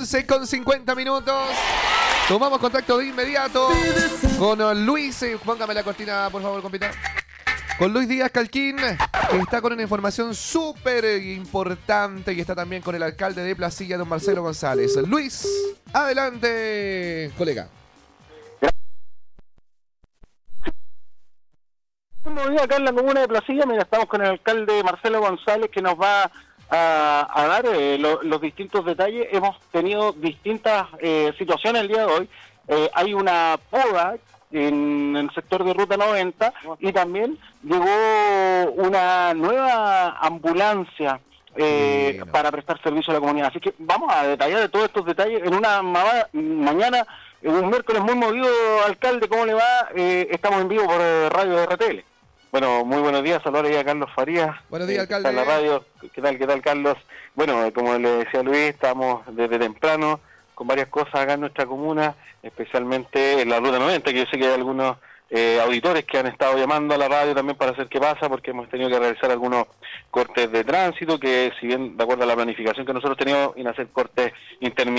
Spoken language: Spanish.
11:50. Tomamos contacto de inmediato con Luis. Póngame la cortina, por favor, compita. Con Luis Díaz Calquín, que está con una información súper importante y está también con el alcalde de Placilla, don Marcelo González. Luis, adelante, colega. Buenos días acá en la comuna de Placilla. Mira, estamos con el alcalde Marcelo González, que nos va a dar los distintos detalles. Hemos tenido distintas situaciones el día de hoy. Hay una poda en el sector de Ruta 90 y también llegó una nueva ambulancia para prestar servicio a la comunidad. Así que vamos a detallar de todos estos detalles en una mañana, un miércoles muy movido. Alcalde, ¿cómo le va? Estamos en vivo por Radio RTL. Bueno, muy buenos días, saludos a Carlos Farías. Buenos días, alcalde. En la radio. ¿Qué tal, Carlos? Bueno, como le decía Luis, estamos desde temprano con varias cosas acá en nuestra comuna, especialmente en la Ruta 90, que yo sé que hay algunos auditores que han estado llamando a la radio también para saber qué pasa, porque hemos tenido que realizar algunos cortes de tránsito, que si bien de acuerdo a la planificación que nosotros teníamos, en hacer cortes intermitentes,